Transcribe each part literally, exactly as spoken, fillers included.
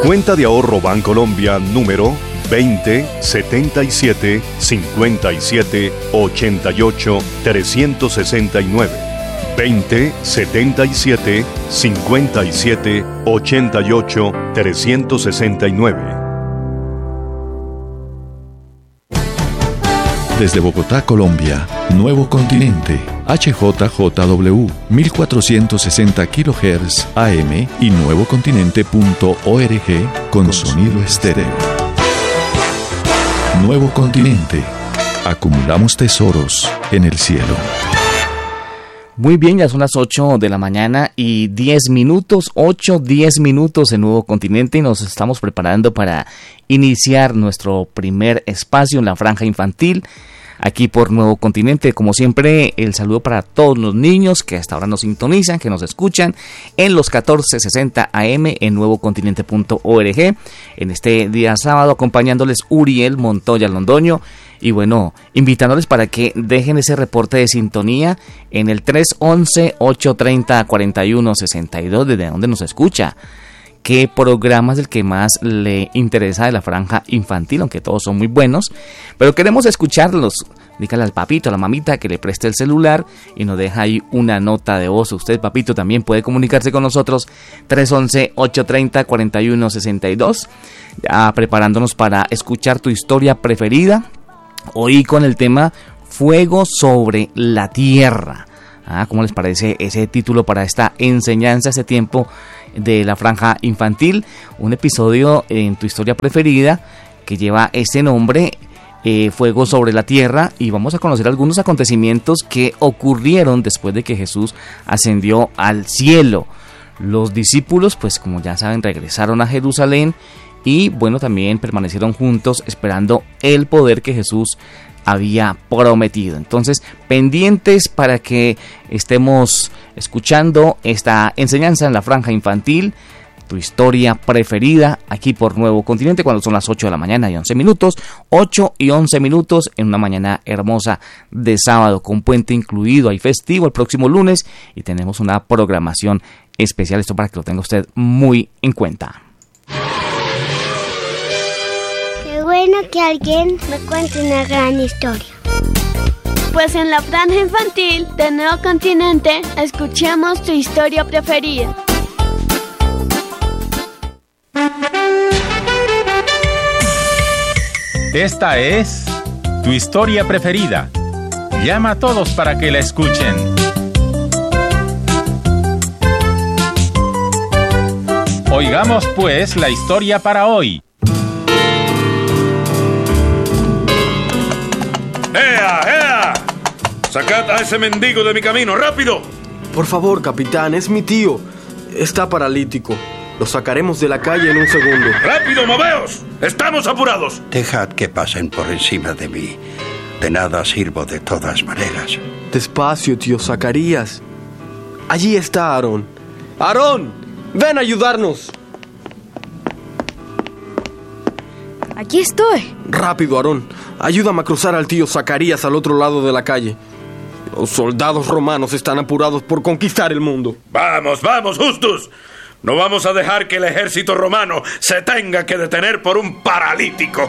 Cuenta de ahorro Bancolombia número veinte setenta y siete cincuenta y siete ochenta y ocho trescientos sesenta y nueve. veinte setenta y siete cincuenta y siete ochenta y ocho trescientos sesenta y nueve. Desde Bogotá, Colombia, Nuevo Continente, H J J W, mil cuatrocientos sesenta kilohertz A M y nuevocontinente punto org con sonido estéreo. Nuevo Continente, acumulamos tesoros en el cielo. Muy bien, ya son las ocho de la mañana y diez minutos, ocho, diez minutos en Nuevo Continente y nos estamos preparando para iniciar nuestro primer espacio en la franja infantil aquí por Nuevo Continente. Como siempre, el saludo para todos los niños que hasta ahora nos sintonizan, que nos escuchan en los catorce sesenta A M en nuevocontinente punto org. En este día sábado acompañándoles Uriel Montoya Londoño. Y bueno, invitándoles para que dejen ese reporte de sintonía en el tres once, ocho treinta, cuarenta y uno sesenta y dos, desde donde nos escucha. ¿Qué programa es el que más le interesa de la franja infantil? Aunque todos son muy buenos, pero queremos escucharlos. Dígale al papito, a la mamita que le preste el celular y nos deja ahí una nota de voz. Usted, papito, también puede comunicarse con nosotros, tres once, ocho treinta, cuarenta y uno sesenta y dos, ya preparándonos para escuchar tu historia preferida. Hoy con el tema Fuego sobre la Tierra. Ah, ¿cómo les parece ese título para esta enseñanza, ese tiempo de la franja infantil? Un episodio en tu historia preferida que lleva ese nombre, eh, Fuego sobre la Tierra, y vamos a conocer algunos acontecimientos que ocurrieron después de que Jesús ascendió al cielo. Los discípulos, pues como ya saben, regresaron a Jerusalén y bueno, también permanecieron juntos esperando el poder que Jesús había prometido. Entonces, pendientes para que estemos escuchando esta enseñanza en la franja infantil, tu historia preferida, aquí por Nuevo Continente, cuando son las ocho de la mañana y once minutos, ocho y once minutos, en una mañana hermosa de sábado, con puente incluido, hay festivo el próximo lunes, y tenemos una programación especial, esto para que lo tenga usted muy en cuenta. Bueno, que alguien me cuente una gran historia. Pues en la franja infantil de Nuevo Continente, escuchemos tu historia preferida. Esta es tu historia preferida. Llama a todos para que la escuchen. Oigamos pues la historia para hoy. ¡Ea, ea! ¡Sacad a ese mendigo de mi camino, rápido! Por favor, capitán, es mi tío. Está paralítico. Lo sacaremos de la calle en un segundo. ¡Rápido, moveos! ¡Estamos apurados! Dejad que pasen por encima de mí. De nada sirvo de todas maneras. Despacio, tío Zacarías. Allí está Aarón. ¡Aarón! ¡Ven a ayudarnos! Aquí estoy. Rápido, Aarón. Ayúdame a cruzar al tío Zacarías al otro lado de la calle. Los soldados romanos están apurados por conquistar el mundo. ¡Vamos, vamos, Justus! No vamos a dejar que el ejército romano se tenga que detener por un paralítico.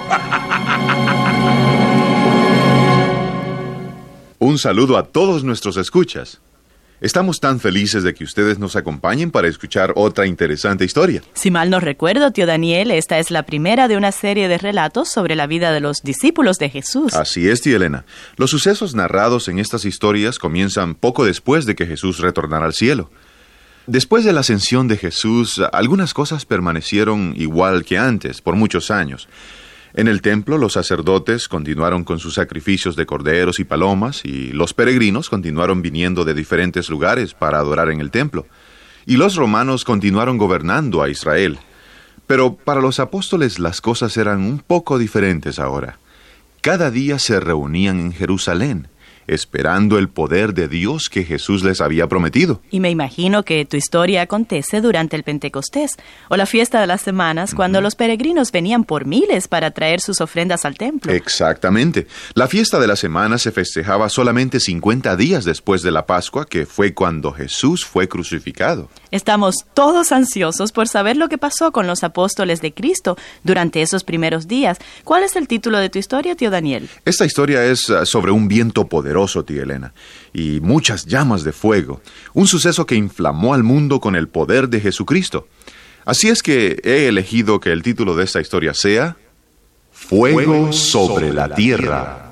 Un saludo a todos nuestros escuchas. Estamos tan felices de que ustedes nos acompañen para escuchar otra interesante historia. Si mal no recuerdo, tío Daniel, esta es la primera de una serie de relatos sobre la vida de los discípulos de Jesús. Así es, tía Elena. Los sucesos narrados en estas historias comienzan poco después de que Jesús retornara al cielo. Después de la ascensión de Jesús, algunas cosas permanecieron igual que antes, por muchos años. En el templo, los sacerdotes continuaron con sus sacrificios de corderos y palomas, y los peregrinos continuaron viniendo de diferentes lugares para adorar en el templo. Y los romanos continuaron gobernando a Israel. Pero para los apóstoles las cosas eran un poco diferentes ahora. Cada día se reunían en Jerusalén, esperando el poder de Dios que Jesús les había prometido. Y me imagino que tu historia acontece durante el Pentecostés, o la fiesta de las semanas, cuando uh-huh. los peregrinos venían por miles para traer sus ofrendas al templo. Exactamente. La fiesta de las semanas se festejaba solamente cincuenta días después de la Pascua, que fue cuando Jesús fue crucificado. Estamos todos ansiosos por saber lo que pasó con los apóstoles de Cristo durante esos primeros días. ¿Cuál es el título de tu historia, tío Daniel? Esta historia es uh, sobre un viento poderoso, tía Elena, y muchas llamas de fuego, un suceso que inflamó al mundo con el poder de Jesucristo. Así es que he elegido que el título de esta historia sea Fuego, Fuego sobre, sobre la, la tierra.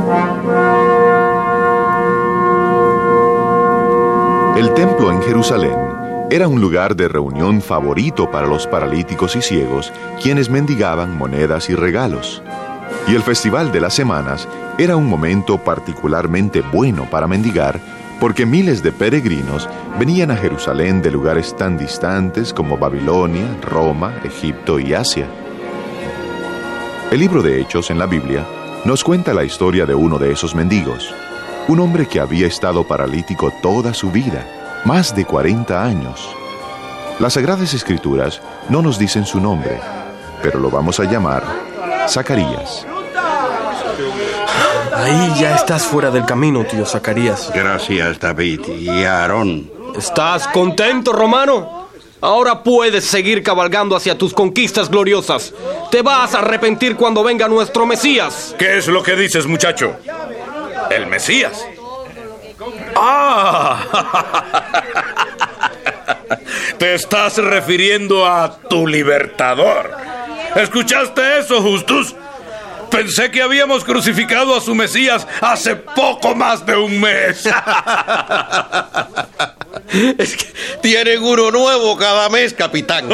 tierra. El templo en Jerusalén era un lugar de reunión favorito para los paralíticos y ciegos, quienes mendigaban monedas y regalos. Y el Festival de las Semanas era un momento particularmente bueno para mendigar, porque miles de peregrinos venían a Jerusalén de lugares tan distantes como Babilonia, Roma, Egipto y Asia. El libro de Hechos en la Biblia nos cuenta la historia de uno de esos mendigos, un hombre que había estado paralítico toda su vida, más de cuarenta años. Las Sagradas Escrituras no nos dicen su nombre, pero lo vamos a llamar Zacarías. Ahí ya estás fuera del camino, tío Zacarías. Gracias, David y Aarón. ¿Estás contento, Romano? Ahora puedes seguir cabalgando hacia tus conquistas gloriosas. Te vas a arrepentir cuando venga nuestro Mesías. ¿Qué es lo que dices, muchacho? ¿El Mesías? ¡Ah! Te estás refiriendo a tu libertador. ¿Escuchaste eso, Justus? Pensé que habíamos crucificado a su Mesías hace poco más de un mes. Es que tienen uno nuevo cada mes, capitán.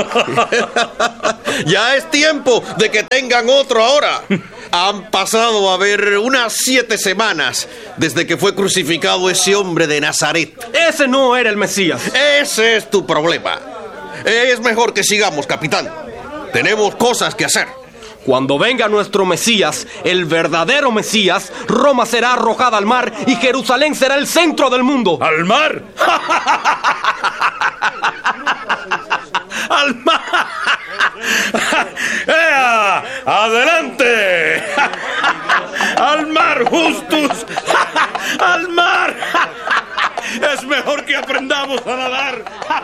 Ya es tiempo de que tengan otro ahora. Han pasado a ver unas siete semanas desde que fue crucificado ese hombre de Nazaret. Ese no era el Mesías. Ese es tu problema. Es mejor que sigamos, capitán. Tenemos cosas que hacer. Cuando venga nuestro Mesías, el verdadero Mesías, Roma será arrojada al mar y Jerusalén será el centro del mundo. ¿Al mar? ¡Al mar! ¡Ea! ¡Adelante! ¡Al mar, Justus! ¡Al mar! Es mejor que aprendamos a nadar.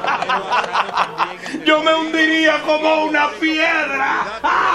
Yo me hundiría como una piedra.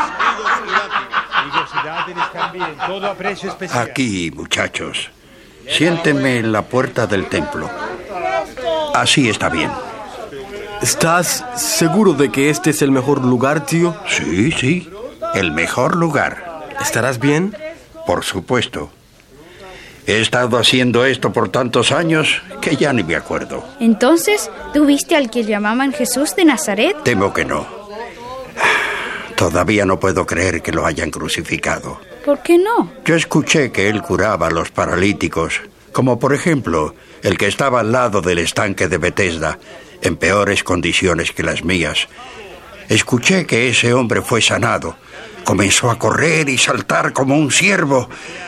Aquí, muchachos. Siéntenme en la puerta del templo. Así está bien. ¿Estás seguro de que este es el mejor lugar, tío? Sí, sí. El mejor lugar. ¿Estarás bien? Por supuesto. He estado haciendo esto por tantos años que ya ni me acuerdo. Entonces, ¿tú viste al que llamaban Jesús de Nazaret? Temo que no. Todavía no puedo creer que lo hayan crucificado. ¿Por qué no? Yo escuché que él curaba a los paralíticos, como por ejemplo el que estaba al lado del estanque de Betesda, en peores condiciones que las mías. Escuché que ese hombre fue sanado. Comenzó a correr y saltar como un ciervo.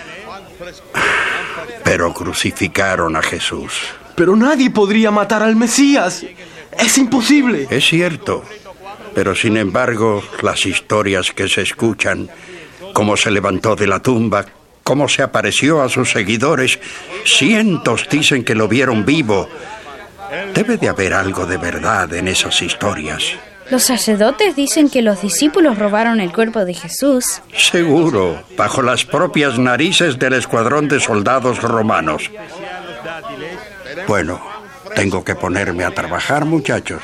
Pero crucificaron a Jesús. Pero nadie podría matar al Mesías. Es imposible. Es cierto. Pero sin embargo, las historias que se escuchan, cómo se levantó de la tumba, cómo se apareció a sus seguidores, cientos dicen que lo vieron vivo. Debe de haber algo de verdad en esas historias. Los sacerdotes dicen que los discípulos robaron el cuerpo de Jesús. Seguro, bajo las propias narices del escuadrón de soldados romanos. Bueno, tengo que ponerme a trabajar, muchachos.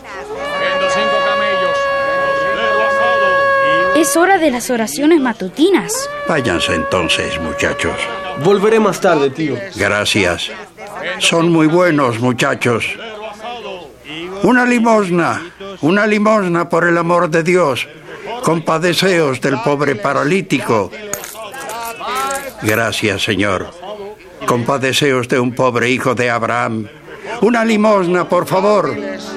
Es hora de las oraciones matutinas. Váyanse entonces, muchachos. Volveré más tarde, tío. Gracias. Son muy buenos, muchachos. Una limosna, una limosna por el amor de Dios. Compadeceos del pobre paralítico. Gracias, Señor. Compadeceos de un pobre hijo de Abraham. Una limosna, por favor.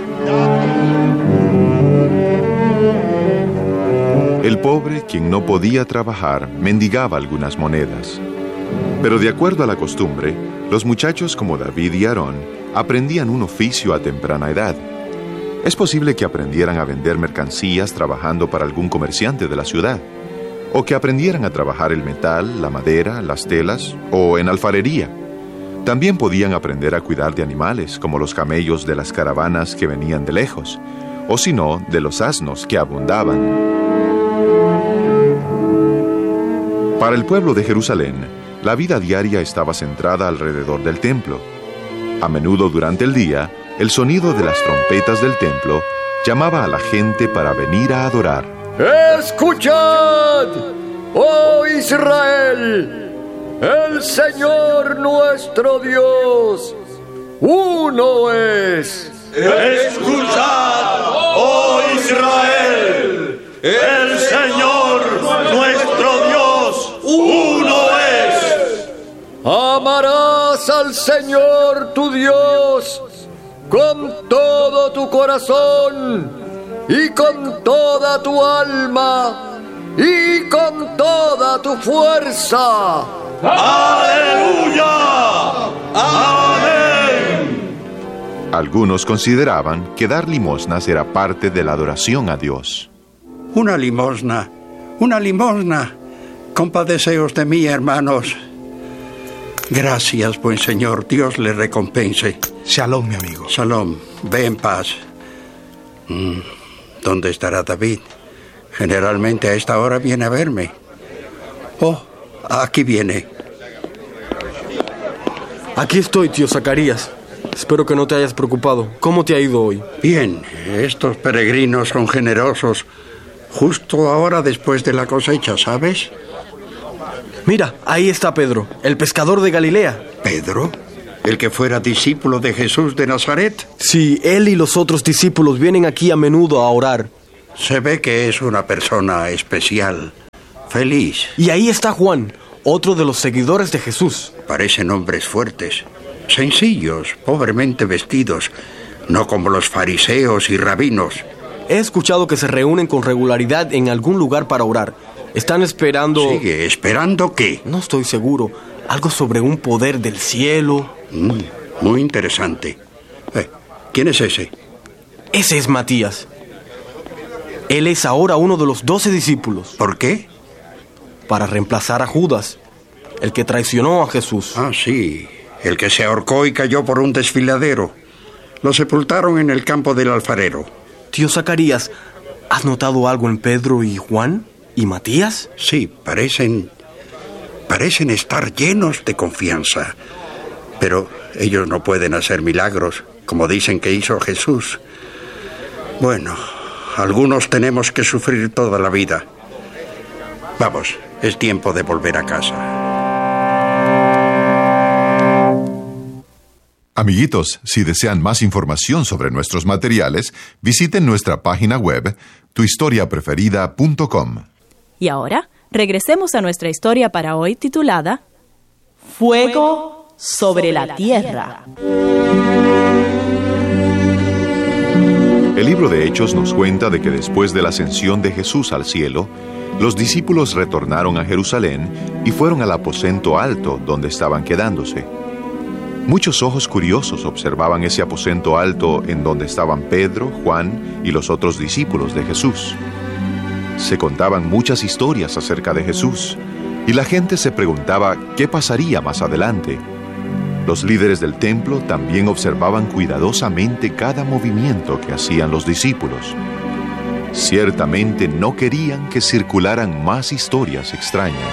El pobre, quien no podía trabajar, mendigaba algunas monedas. Pero de acuerdo a la costumbre, Los muchachos como David y Aarón aprendían un oficio a temprana edad. Es posible que aprendieran a vender mercancías trabajando para algún comerciante de la ciudad, o que aprendieran a trabajar el metal, la madera, las telas, o en alfarería. También podían aprender a cuidar de animales, como los camellos de las caravanas que venían de lejos, o si no, de los asnos que abundaban. Para el pueblo de Jerusalén, la vida diaria estaba centrada alrededor del templo. A menudo durante el día, el sonido de las trompetas del templo llamaba a la gente para venir a adorar. ¡Escuchad, oh Israel! El Señor nuestro Dios, uno es. ¡Escuchad, oh Israel! El Señor nuestro Dios, uno es. Amarás al Señor tu Dios con todo tu corazón y con toda tu alma y con toda tu fuerza. ¡Aleluya! ¡Amén! Algunos consideraban que dar limosnas era parte de la adoración a Dios. Una limosna, una limosna. Compadeceos de mí, hermanos. Gracias, buen Señor. Dios le recompense. Shalom, mi amigo. Shalom. Ve en paz. Mm, ¿Dónde estará David? Generalmente a esta hora viene a verme. Oh, aquí viene. Aquí estoy, tío Zacarías. Espero que no te hayas preocupado. ¿Cómo te ha ido hoy? Bien, estos peregrinos son generosos. Justo ahora después de la cosecha, ¿sabes? Mira, ahí está Pedro, el pescador de Galilea. ¿Pedro? ¿El que fuera discípulo de Jesús de Nazaret? Sí, él y los otros discípulos vienen aquí a menudo a orar. Se ve que es una persona especial, feliz. Y ahí está Juan, otro de los seguidores de Jesús. Parecen hombres fuertes, sencillos, pobremente vestidos, no como los fariseos y rabinos. He escuchado que se reúnen con regularidad en algún lugar para orar. Están esperando... Sigue, ¿esperando qué? No estoy seguro. Algo sobre un poder del cielo. Mm, muy interesante. Eh, ¿Quién es ese? Ese es Matías. Él es ahora uno de los doce discípulos. ¿Por qué? Para reemplazar a Judas, el que traicionó a Jesús. Ah, sí. El que se ahorcó y cayó por un desfiladero. Lo sepultaron en el campo del alfarero. Tío Zacarías, ¿has notado algo en Pedro y Juan y Matías? Sí, parecen... parecen estar llenos de confianza. Pero ellos no pueden hacer milagros, como dicen que hizo Jesús. Bueno, algunos tenemos que sufrir toda la vida. Vamos, es tiempo de volver a casa. Amiguitos, si desean más información sobre nuestros materiales, visiten nuestra página web, tu historia preferida punto com. Y ahora, regresemos a nuestra historia para hoy titulada Fuego sobre la Tierra. El libro de Hechos nos cuenta de que después de la ascensión de Jesús al cielo, los discípulos retornaron a Jerusalén y fueron al aposento alto donde estaban quedándose. Muchos ojos curiosos observaban ese aposento alto en donde estaban Pedro, Juan y los otros discípulos de Jesús. Se contaban muchas historias acerca de Jesús, y la gente se preguntaba qué pasaría más adelante. Los líderes del templo también observaban cuidadosamente cada movimiento que hacían los discípulos. Ciertamente no querían que circularan más historias extrañas.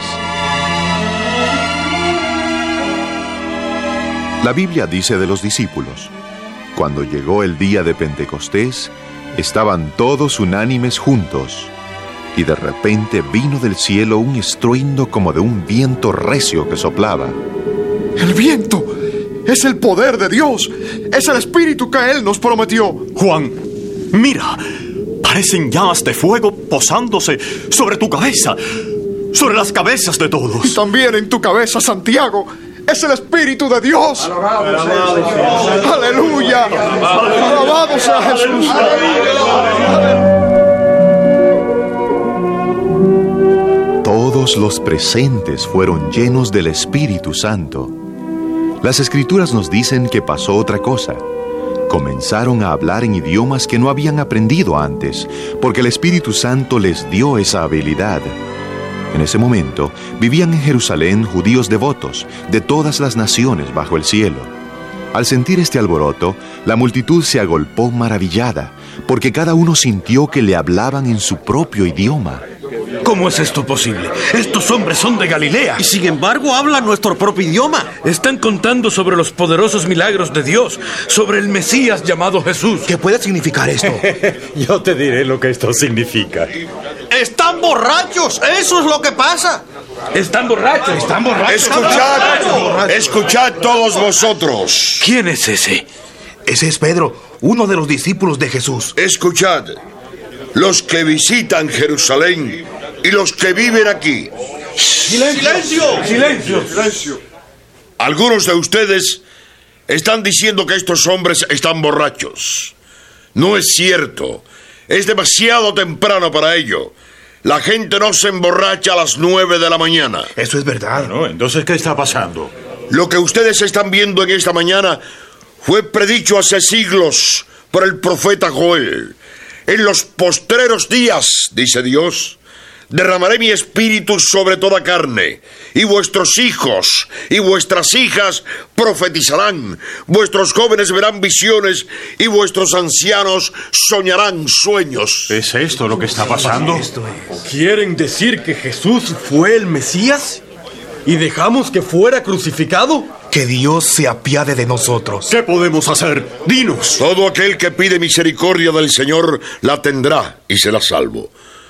La Biblia dice de los discípulos: cuando llegó el día de Pentecostés, estaban todos unánimes juntos, y de repente vino del cielo un estruendo como de un viento recio que soplaba. ¡El viento! ¡Es el poder de Dios! ¡Es el Espíritu que Él nos prometió! Juan, mira, parecen llamas de fuego posándose sobre tu cabeza, sobre las cabezas de todos. Y también en tu cabeza, Santiago. ¡Es el Espíritu de Dios! Alabado sea. ¡Aleluya! ¡Alabado sea Jesús! Todos los presentes fueron llenos del Espíritu Santo Las Escrituras nos dicen que pasó otra cosa. Comenzaron a hablar en idiomas que no habían aprendido antes, porque el Espíritu Santo les dio esa habilidad. En ese momento, vivían en Jerusalén judíos devotos de todas las naciones bajo el cielo. Al sentir este alboroto, la multitud se agolpó maravillada, porque cada uno sintió que le hablaban en su propio idioma. ¿Cómo es esto posible? Estos hombres son de Galilea. Y sin embargo hablan nuestro propio idioma. Están contando sobre los poderosos milagros de Dios, sobre el Mesías llamado Jesús. ¿Qué puede significar esto? Yo te diré lo que esto significa. ¡Están borrachos! ¡Eso es lo que pasa! ¡Están borrachos! ¡Están borrachos! Escuchad, escuchad todos vosotros. ¿Quién es ese? Ese es Pedro, uno de los discípulos de Jesús. Escuchad, los que visitan Jerusalén y los que viven aquí. ¡Silencio! ¡Silencio! ¡Silencio! Algunos de ustedes están diciendo que estos hombres están borrachos. No es cierto. Es demasiado temprano para ello. La gente no se emborracha a las nueve de la mañana. Eso es verdad. No, entonces, ¿qué está pasando? Lo que ustedes están viendo en esta mañana fue predicho hace siglos por el profeta Joel. En los postreros días, dice Dios, derramaré mi espíritu sobre toda carne, y vuestros hijos y vuestras hijas profetizarán, vuestros jóvenes verán visiones, y vuestros ancianos soñarán sueños. ¿Es esto lo que está pasando? ¿Quieren decir que Jesús fue el Mesías? ¿Y dejamos que fuera crucificado? Que Dios se apiade de nosotros. ¿Qué podemos hacer? Dinos. Todo aquel que pide misericordia del Señor la tendrá y será salvo.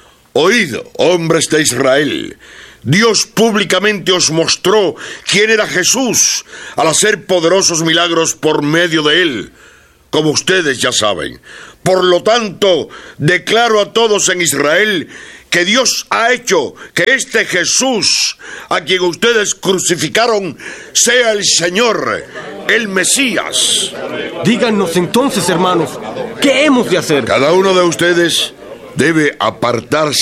Oíd, hombres de Israel, Dios públicamente os mostró quién era Jesús al hacer poderosos milagros por medio de él, como ustedes ya saben. Por lo tanto, declaro a todos en Israel que Dios ha hecho que este Jesús, a quien ustedes crucificaron, sea el Señor, el Mesías. Díganos entonces, hermanos, ¿qué hemos de hacer? Cada uno de ustedes debe apartarse